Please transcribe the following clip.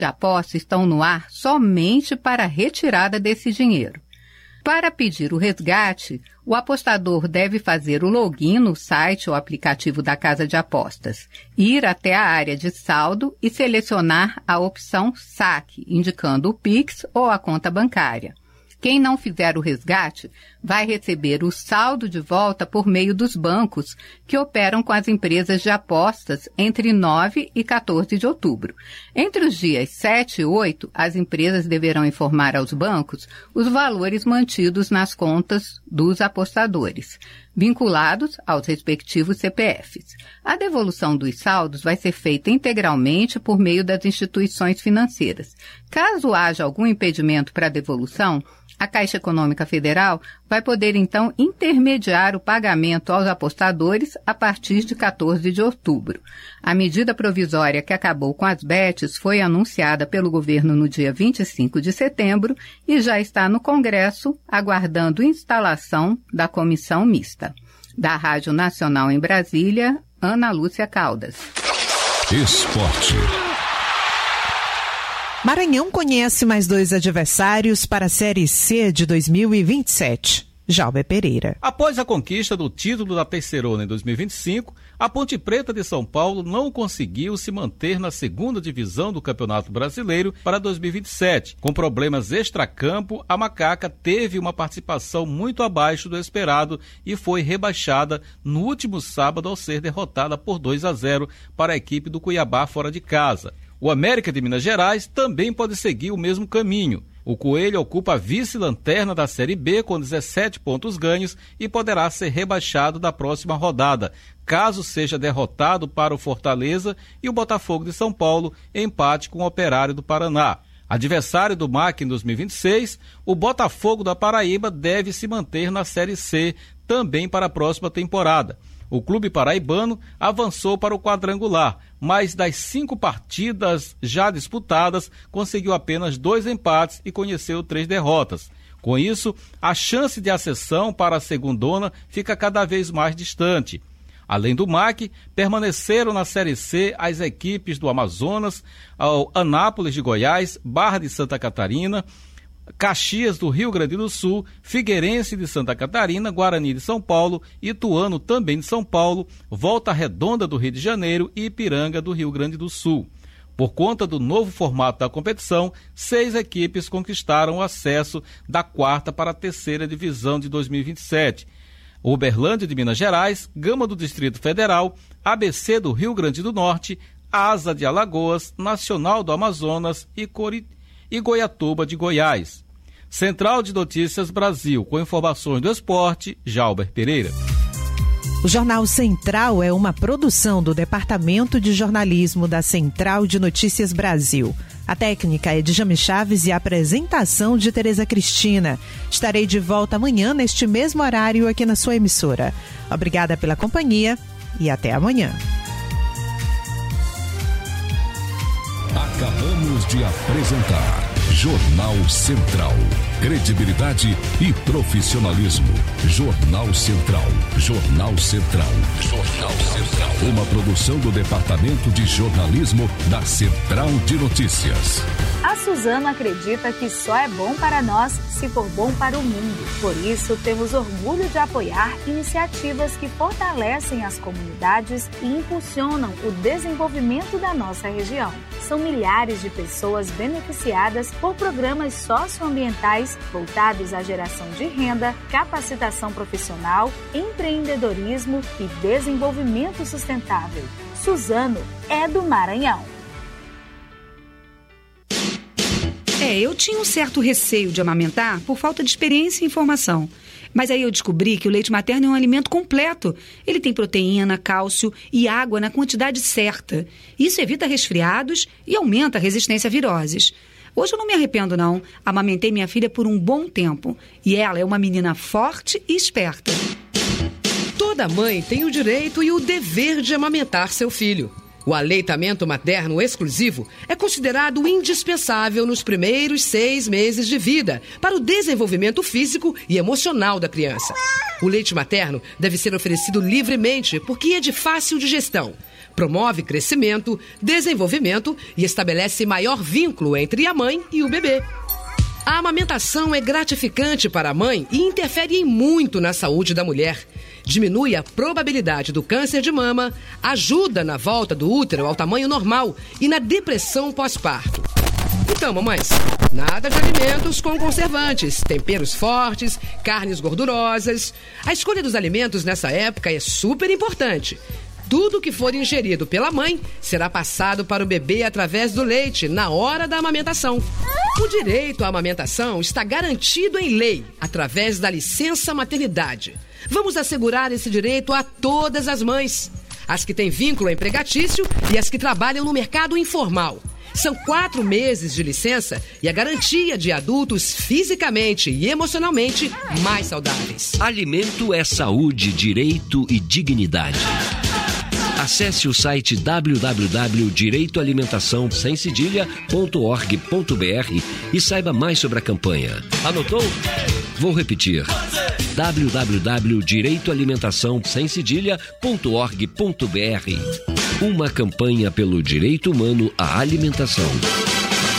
de aposta estão no ar somente para a retirada desse dinheiro. Para pedir o resgate, o apostador deve fazer o login no site ou aplicativo da casa de apostas, ir até a área de saldo e selecionar a opção saque, indicando o Pix ou a conta bancária. Quem não fizer o resgate vai receber o saldo de volta por meio dos bancos que operam com as empresas de apostas entre 9 e 14 de outubro. Entre os dias 7 e 8, as empresas deverão informar aos bancos os valores mantidos nas contas dos apostadores, vinculados aos respectivos CPFs. A devolução dos saldos vai ser feita integralmente por meio das instituições financeiras. Caso haja algum impedimento para a devolução, a Caixa Econômica Federal vai poder, então, intermediar o pagamento aos apostadores a partir de 14 de outubro. A medida provisória que acabou com as bets foi anunciada pelo governo no dia 25 de setembro e já está no Congresso, aguardando instalação da comissão mista. Da Rádio Nacional em Brasília, Ana Lúcia Caldas. Esporte. Maranhão conhece mais 2 adversários para a Série C de 2027. Jalber Pereira. Após a conquista do título da Terceirona em 2025, a Ponte Preta de São Paulo não conseguiu se manter na segunda divisão do Campeonato Brasileiro para 2027. Com problemas extracampo, a Macaca teve uma participação muito abaixo do esperado e foi rebaixada no último sábado ao ser derrotada por 2-0 para a equipe do Cuiabá fora de casa. O América de Minas Gerais também pode seguir o mesmo caminho. O Coelho ocupa a vice-lanterna da Série B com 17 pontos ganhos e poderá ser rebaixado da próxima rodada, caso seja derrotado para o Fortaleza e o Botafogo de São Paulo, empate com o Operário do Paraná. Adversário do MAC em 2026, o Botafogo da Paraíba deve se manter na Série C também para a próxima temporada. O clube paraibano avançou para o quadrangular, mas das 5 partidas já disputadas, conseguiu apenas 2 empates e conheceu 3 derrotas. Com isso, a chance de ascensão para a segundona fica cada vez mais distante. Além do MAC, permaneceram na Série C as equipes do Amazonas, Anápolis de Goiás, Barra de Santa Catarina, Caxias do Rio Grande do Sul, Figueirense de Santa Catarina, Guarani de São Paulo, Ituano também de São Paulo, Volta Redonda do Rio de Janeiro e Ipiranga do Rio Grande do Sul. Por conta do novo formato da competição, 6 equipes conquistaram o acesso da 4ª para a 3ª divisão de 2027. Uberlândia de Minas Gerais, Gama do Distrito Federal, ABC do Rio Grande do Norte, Asa de Alagoas, Nacional do Amazonas e Goiatuba de Goiás. Central de Notícias Brasil, com informações do esporte, Jalber Pereira. O Jornal Central é uma produção do Departamento de Jornalismo da Central de Notícias Brasil. A técnica é de Jame Chaves e a apresentação de Tereza Cristina. Estarei de volta amanhã neste mesmo horário aqui na sua emissora. Obrigada pela companhia e até amanhã. Acabamos de apresentar Jornal Central. Credibilidade e profissionalismo. Jornal Central. Jornal Central. Jornal Central. Uma produção do Departamento de Jornalismo da Central de Notícias. A Suzano acredita que só é bom para nós se for bom para o mundo. Por isso, temos orgulho de apoiar iniciativas que fortalecem as comunidades e impulsionam o desenvolvimento da nossa região. São milhares de pessoas beneficiadas por programas socioambientais voltados à geração de renda, capacitação profissional, empreendedorismo e desenvolvimento sustentável. Suzano é do Maranhão. Eu tinha um certo receio de amamentar por falta de experiência e informação. Mas aí eu descobri que o leite materno é um alimento completo. Ele tem proteína, cálcio e água na quantidade certa. Isso evita resfriados e aumenta a resistência a viroses. Hoje eu não me arrependo, não. Amamentei minha filha por um bom tempo. E ela é uma menina forte e esperta. Toda mãe tem o direito e o dever de amamentar seu filho. O aleitamento materno exclusivo é considerado indispensável nos primeiros 6 meses de vida para o desenvolvimento físico e emocional da criança. O leite materno deve ser oferecido livremente porque é de fácil digestão. promove crescimento, desenvolvimento e estabelece maior vínculo entre a mãe e o bebê. A amamentação é gratificante para a mãe e interfere em muito na saúde da mulher. Diminui a probabilidade do câncer de mama, ajuda na volta do útero ao tamanho normal e na depressão pós-parto. Então, mamães, nada de alimentos com conservantes, temperos fortes, carnes gordurosas. A escolha dos alimentos nessa época é super importante. Tudo que for ingerido pela mãe será passado para o bebê através do leite na hora da amamentação. O direito à amamentação está garantido em lei, através da licença maternidade. Vamos assegurar esse direito a todas as mães, as que têm vínculo empregatício e as que trabalham no mercado informal. São 4 meses de licença e a garantia de adultos fisicamente e emocionalmente mais saudáveis. Alimento é saúde, direito e dignidade. Acesse o site www.direitoalimentaçãocemcedilha.org.br e saiba mais sobre a campanha. Anotou? Vou repetir. www.direitoalimentaçãocemcedilha.org.br. Uma campanha pelo direito humano à alimentação.